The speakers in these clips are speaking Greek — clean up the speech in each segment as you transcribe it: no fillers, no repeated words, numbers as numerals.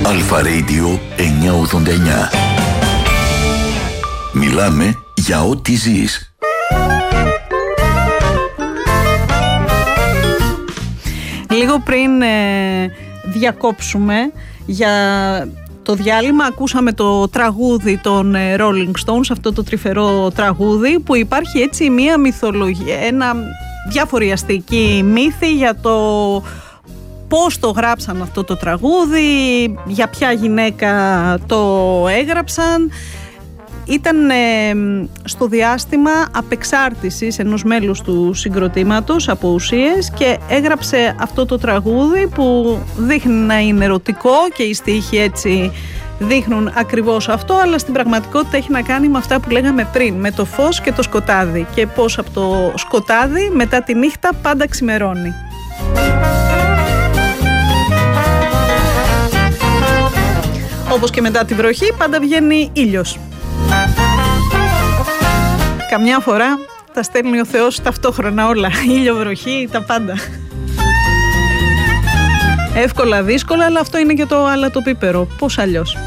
Αλφα Radio 989. Μιλάμε για ό,τι ζεις. Λίγο πριν διακόψουμε για το διάλειμμα, ακούσαμε το τραγούδι των Rolling Stones, αυτό το τρυφερό τραγούδι που υπάρχει έτσι μία μυθολογία, διάφοροι αστικοί μύθοι για το πώς το γράψαν αυτό το τραγούδι, για ποια γυναίκα το έγραψαν. Ήταν στο διάστημα απεξάρτησης ενός μέλους του συγκροτήματος από ουσίες και έγραψε αυτό το τραγούδι που δείχνει να είναι ερωτικό και οι στίχοι έτσι δείχνουν ακριβώς αυτό, αλλά στην πραγματικότητα έχει να κάνει με αυτά που λέγαμε πριν, με το φως και το σκοτάδι και πώς από το σκοτάδι μετά τη νύχτα πάντα ξημερώνει. Όπως και μετά τη βροχή πάντα βγαίνει ήλιος. Καμιά φορά τα στέλνει ο Θεός ταυτόχρονα όλα, ήλιο, βροχή, τα πάντα. Εύκολα, δύσκολα, αλλά αυτό είναι και το αλατοπίπερο. Πώς αλλιώς.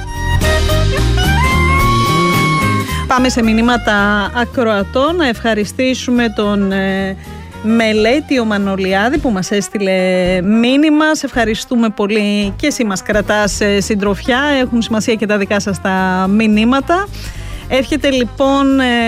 Πάμε σε μηνύματα ακροατών. Να ευχαριστήσουμε τον Μελέτιο Μανολιάδη που μας έστειλε μήνυμα. Σε ευχαριστούμε πολύ και εσύ μας κρατάς συντροφιά. Έχουν σημασία και τα δικά σας τα μηνύματα. Εύχεται λοιπόν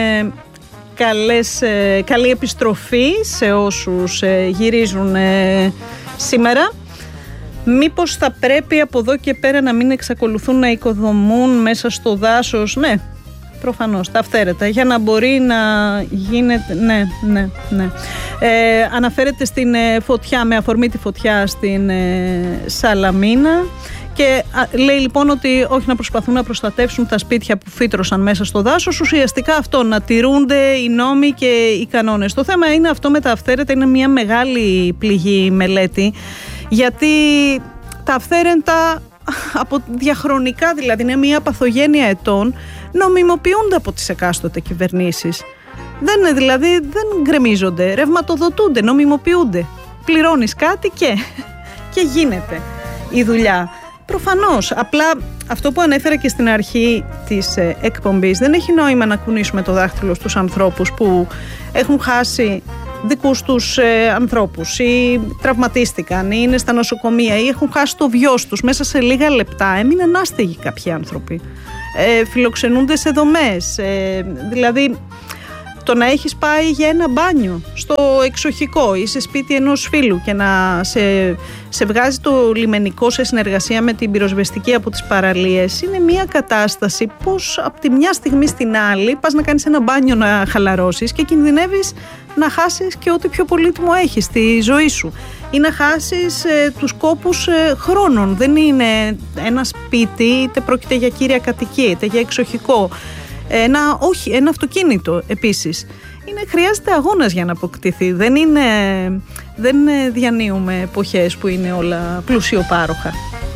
καλή επιστροφή σε όσους γυρίζουν σήμερα. Μήπως θα πρέπει από εδώ και πέρα να μην εξακολουθούν να οικοδομούν μέσα στο δάσος? Ναι, προφανώς, τα αυθαίρετα, για να μπορεί να γίνεται. Ναι. Αναφέρεται στην φωτιά, με αφορμή τη φωτιά στην Σαλαμίνα. Και λέει λοιπόν ότι όχι να προσπαθούν να προστατεύσουν τα σπίτια που φύτρωσαν μέσα στο δάσος, ουσιαστικά αυτό, να τηρούνται οι νόμοι και οι κανόνες. Το θέμα είναι αυτό με τα αυθαίρετα, είναι μια μεγάλη πληγή Μελέτη, γιατί τα αυθαίρετα από διαχρονικά, δηλαδή είναι μια παθογένεια ετών, νομιμοποιούνται από τις εκάστοτε κυβερνήσεις. Δεν γκρεμίζονται, ρευματοδοτούνται, νομιμοποιούνται. Πληρώνεις κάτι και γίνεται η δουλειά. Προφανώς, απλά αυτό που ανέφερα και στην αρχή της εκπομπής, δεν έχει νόημα να κουνήσουμε το δάχτυλο στους ανθρώπους που έχουν χάσει δικούς τους ανθρώπους ή τραυματίστηκαν ή είναι στα νοσοκομεία ή έχουν χάσει το βιός τους μέσα σε λίγα λεπτά. Έμειναν άστεγοι κάποιοι άνθρωποι, φιλοξενούνται σε δομές, δηλαδή το να έχεις πάει για ένα μπάνιο στο εξοχικό ή σε σπίτι ενός φίλου και να σε βγάζει το λιμενικό σε συνεργασία με την πυροσβεστική από τις παραλίες, είναι μια κατάσταση πως από τη μια στιγμή στην άλλη πας να κάνεις ένα μπάνιο να χαλαρώσεις και κινδυνεύεις να χάσεις και ό,τι πιο πολύτιμο έχεις στη ζωή σου ή να χάσεις τους κόπους χρόνων. Δεν είναι ένα σπίτι, είτε πρόκειται για κύρια κατοικία είτε για εξοχικό, ένα αυτοκίνητο επίσης. Χρειάζεται αγώνας για να αποκτηθεί. Δεν διανύουμε εποχές που είναι όλα πλουσιοπάροχα.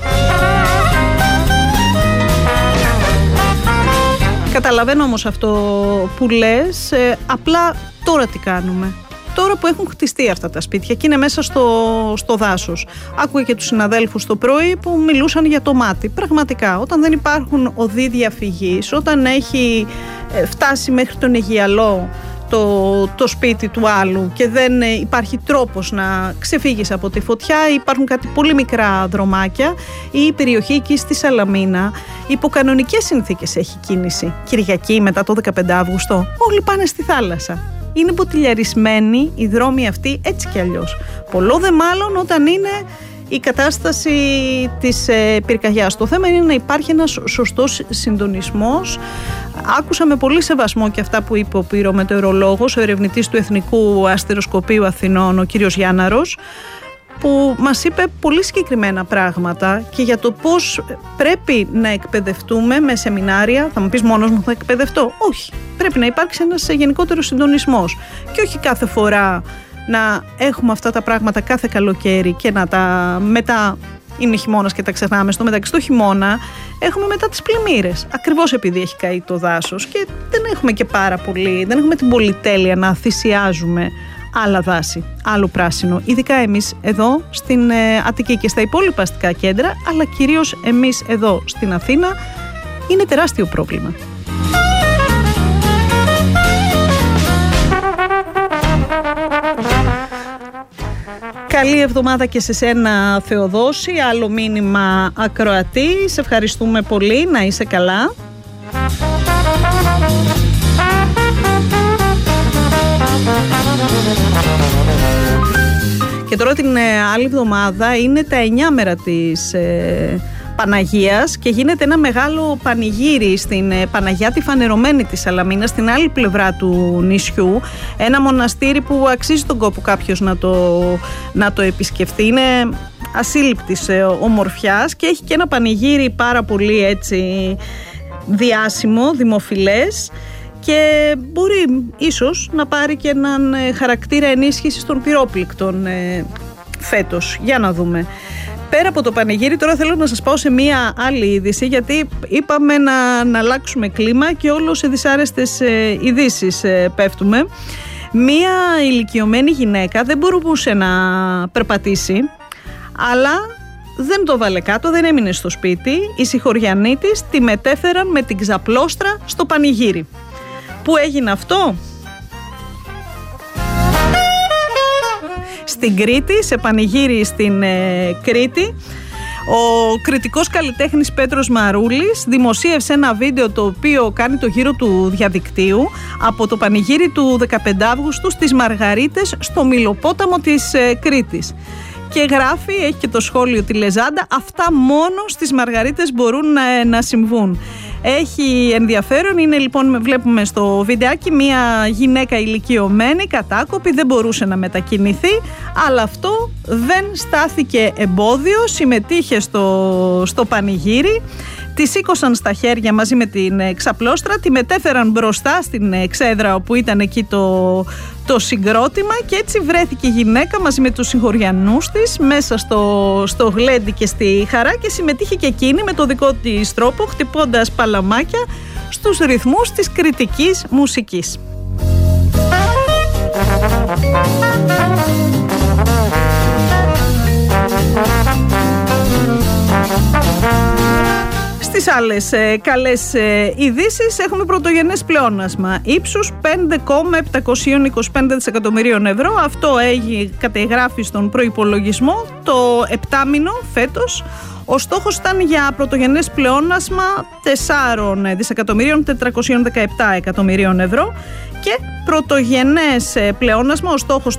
Καταλαβαίνω όμως αυτό που λες, απλά τώρα τι κάνουμε? Τώρα που έχουν χτιστεί αυτά τα σπίτια και είναι μέσα στο δάσος. Άκουγα και τους συναδέλφους το πρωί που μιλούσαν για το μάτι. Πραγματικά, όταν δεν υπάρχουν οδοί διαφυγής, όταν έχει φτάσει μέχρι τον Αιγιαλό το σπίτι του άλλου και δεν υπάρχει τρόπος να ξεφύγεις από τη φωτιά, υπάρχουν κάτι πολύ μικρά δρομάκια ή η περιοχή εκεί στη Σαλαμίνα υπό κανονικές συνθήκες έχει κίνηση. Κυριακή μετά το 15 Αύγουστο όλοι πάνε στη θάλασσα. Είναι μποτιλιαρισμένοι οι δρόμοι αυτοί έτσι κι αλλιώς. Πολλό δε μάλλον όταν είναι η κατάσταση της πυρκαγιάς. Το θέμα είναι να υπάρχει ένας σωστός συντονισμός. Άκουσα με πολύ σεβασμό και αυτά που είπε ο πυρομετεωρολόγος, ο ερευνητής του Εθνικού Αστεροσκοπείου Αθηνών, ο κύριος Γιάνναρος, που μας είπε πολύ συγκεκριμένα πράγματα και για το πώς πρέπει να εκπαιδευτούμε με σεμινάρια. Θα μου πεις μόνος μου θα εκπαιδευτώ? Όχι, πρέπει να υπάρξει ένας γενικότερος συντονισμός και όχι κάθε φορά να έχουμε αυτά τα πράγματα κάθε καλοκαίρι και να τα μετά είναι χειμώνας και τα ξεχνάμε. Στο μεταξύ το χειμώνα έχουμε μετά τις πλημμύρες, ακριβώς επειδή έχει καεί το δάσος και δεν έχουμε και πάρα πολύ, δεν έχουμε την πολυτέλεια να θυσιάζουμε άλλα δάση, άλλο πράσινο. Ειδικά εμείς εδώ στην Αττική και στα υπόλοιπα αστικά κέντρα, αλλά κυρίως εμείς εδώ στην Αθήνα, είναι τεράστιο πρόβλημα. Καλή εβδομάδα και σε σένα, Θεοδόση. Άλλο μήνυμα ακροατή. Σε ευχαριστούμε πολύ. Να είσαι καλά. Και τώρα την άλλη εβδομάδα είναι τα 9 μέρα της Παναγίας και γίνεται ένα μεγάλο πανηγύρι στην Παναγιά τη Φανερωμένη της Σαλαμίνας, στην άλλη πλευρά του νησιού. Ένα μοναστήρι που αξίζει τον κόπο κάποιος να το επισκεφτεί. Είναι ασύλληπτης ομορφιάς και έχει και ένα πανηγύρι πάρα πολύ έτσι διάσημο, δημοφιλές, και μπορεί ίσως να πάρει και έναν χαρακτήρα ενίσχυσης των πυρόπληκτων φέτος. Για να δούμε. Πέρα από το πανηγύρι, τώρα θέλω να σας πάω σε μία άλλη είδηση, γιατί είπαμε να αλλάξουμε κλίμα και όλο σε δυσάρεστες ειδήσεις πέφτουμε. Μία ηλικιωμένη γυναίκα δεν μπορούσε να περπατήσει, αλλά δεν το βάλε κάτω, δεν έμεινε στο σπίτι. Οι συγχωριανοί της τη μετέφεραν με την ξαπλώστρα στο πανηγύρι. Πού έγινε αυτό? Στην Κρήτη, σε πανηγύρι στην Κρήτη. Ο κριτικός καλλιτέχνης Πέτρος Μαρούλης δημοσίευσε ένα βίντεο το οποίο κάνει το γύρο του διαδικτύου από το πανηγύρι του 15 Αύγουστου στις Μαργαρίτες στο Μυλοπόταμο της Κρήτης. Και γράφει, έχει και το σχόλιο τη Λεζάντα, αυτά μόνο στις Μαργαρίτες μπορούν να συμβούν. Έχει ενδιαφέρον, είναι λοιπόν, βλέπουμε στο βιντεάκι, μια γυναίκα ηλικιωμένη, κατάκοπη, δεν μπορούσε να μετακινηθεί, αλλά αυτό δεν στάθηκε εμπόδιο, συμμετείχε στο πανηγύρι, τη σήκωσαν στα χέρια μαζί με την ξαπλώστρα, τη μετέφεραν μπροστά στην εξέδρα όπου ήταν εκεί το συγκρότημα, και έτσι βρέθηκε η γυναίκα μαζί με τους συγχωριανούς της μέσα στο γλέντι και στη χαρά, και συμμετείχε και εκείνη με το δικό της τρόπο, χτυπώντας παλαμάκια στους ρυθμούς της κρητικής μουσικής. Στις άλλες καλές ειδήσεις έχουμε πρωτογενές πλεόνασμα ύψους 5,725 δισεκατομμυρίων ευρώ. Αυτό κατεγράφει στον προϋπολογισμό το επτάμηνο φέτος. Ο στόχος ήταν για πρωτογενές πλεόνασμα 4.417 εκατομμυρίων ευρώ και πρωτογενές πλεόνασμα, ο στόχος